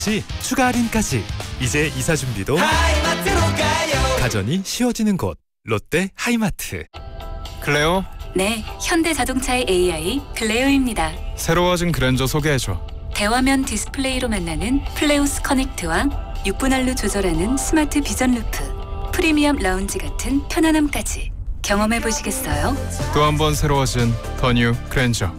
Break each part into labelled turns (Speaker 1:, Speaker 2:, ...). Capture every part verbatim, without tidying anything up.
Speaker 1: 추가 할인까지. 이제 이사 준비도
Speaker 2: 하이마트로 가요.
Speaker 1: 가전이 쉬워지는 곳 롯데 하이마트.
Speaker 3: 클레오,
Speaker 4: 네, 현대자동차의 에이아이 클레오입니다.
Speaker 3: 새로워진 그랜저 소개해줘.
Speaker 4: 대화면 디스플레이로 만나는 플레오스 커넥트와 육 분할로 조절하는 스마트 비전 루프, 프리미엄 라운지 같은 편안함까지 경험해 보시겠어요?
Speaker 3: 또 한 번 새로워진 더 뉴 그랜저.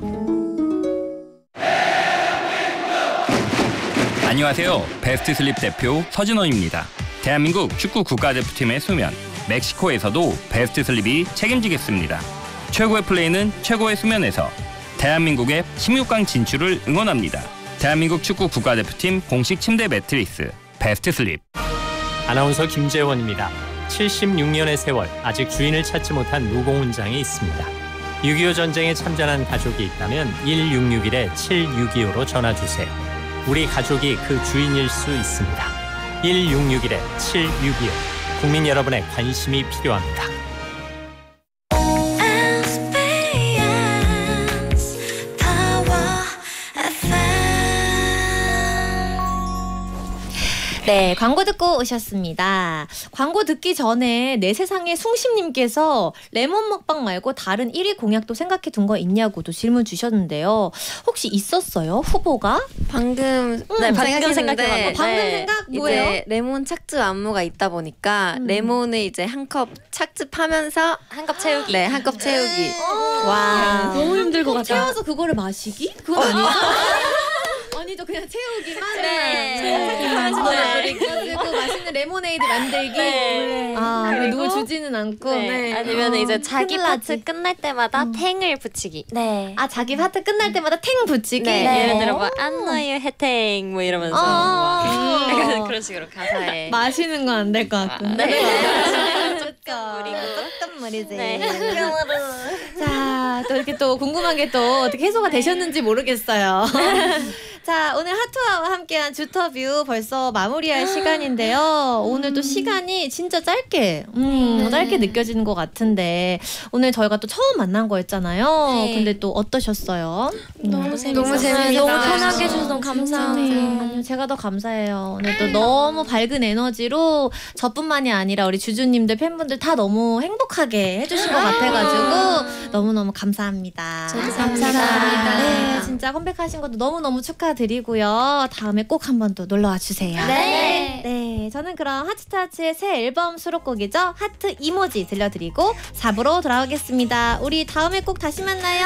Speaker 5: 안녕하세요. 베스트 슬립 대표 서진원입니다. 대한민국 축구 국가대표팀의 수면, 멕시코에서도 베스트 슬립이 책임지겠습니다. 최고의 플레이는 최고의 수면에서. 대한민국의 십육 강 진출을 응원합니다. 대한민국 축구 국가대표팀 공식 침대 매트리스 베스트 슬립.
Speaker 6: 아나운서 김재원입니다. 칠십육 년의 세월, 아직 주인을 찾지 못한 무공훈장이 있습니다. 육이오 전쟁에 참전한 가족이 있다면 일육육일 칠육이오로 전화주세요. 우리 가족이 그 주인일 수 있습니다. 일육육일 칠육이오. 국민 여러분의 관심이 필요합니다.
Speaker 7: 네, 광고 듣고 오셨습니다. 광고 듣기 전에 내 세상의 숭심님께서 레몬 먹방 말고 다른 일 위 공약도 생각해 둔 거 있냐고도 질문 주셨는데요. 혹시 있었어요? 후보가?
Speaker 8: 방금
Speaker 7: 음,
Speaker 8: 네,
Speaker 7: 방금
Speaker 8: 생각했는데
Speaker 7: 어, 방금
Speaker 8: 네,
Speaker 7: 생각 뭐예요?
Speaker 8: 이제 레몬 착즙 안무가 있다 보니까
Speaker 7: 음.
Speaker 8: 레몬을 이제 한 컵 착즙하면서 한 컵 채우기. 네, 한 컵 채우기.
Speaker 7: 어,
Speaker 8: 와,
Speaker 7: 너무 힘들 것 같아. 채워서 그거를 마시기? 그건 아니죠? 아니죠, 그냥 채우기만.
Speaker 8: 네.
Speaker 7: 네. 그리고 맛있는 레모네이드 만들기.
Speaker 8: 네.
Speaker 7: 아,
Speaker 8: 그리고
Speaker 7: 누구 주지는 않고.
Speaker 8: 네. 아니면
Speaker 7: 어,
Speaker 8: 이제 자기
Speaker 7: 큰일
Speaker 8: 파트
Speaker 7: 나지.
Speaker 8: 끝날 때마다
Speaker 7: 음.
Speaker 8: 탱을 붙이기. 네.
Speaker 7: 아, 자기 파트 끝날 때마다 탱 붙이기.
Speaker 8: 네.
Speaker 7: 네.
Speaker 8: 예를 들어 뭐 안노유 해탱 뭐 이러면서
Speaker 7: 어.
Speaker 8: 막 그런 식으로 가사에
Speaker 7: 마시는 건 안 될 것 같고.
Speaker 8: 네.
Speaker 7: 조금 조금 무리지.
Speaker 8: 네.
Speaker 7: 자, 또 이렇게 또 궁금한 게 또 어떻게 해소가 되셨는지 모르겠어요. 자, 오늘 핫투아와 함께한 주터뷰 벌써 마무리할 시간인데요. 오늘 또 시간이 진짜 짧게 음, 짧게 느껴지는 것 같은데 오늘 저희가 또 처음 만난 거였잖아요.
Speaker 8: 네.
Speaker 7: 근데 또 어떠셨어요?
Speaker 8: 너무 재밌었어요.
Speaker 7: 너무 재밌었어요.
Speaker 8: 너무 편하게 해주셔서 너무 감사합니다.
Speaker 7: 아니요, 제가 더 감사해요. 오늘 또 너무 밝은 에너지로 저뿐만이 아니라 우리 주주님들, 팬분들 다 너무 행복하게 해주신 것 같아가지고 너무너무 감사합니다.
Speaker 8: 감사합니다.
Speaker 7: 네, 진짜 컴백하신 것도 너무너무 축하드리고요. 다음에 꼭 한번 또 놀러와 주세요.
Speaker 8: 네.
Speaker 7: 네, 저는 그럼 하트타츠의 새 앨범 수록곡이죠. 하트 이모지 들려드리고 사 부로 돌아오겠습니다. 우리 다음에 꼭 다시 만나요.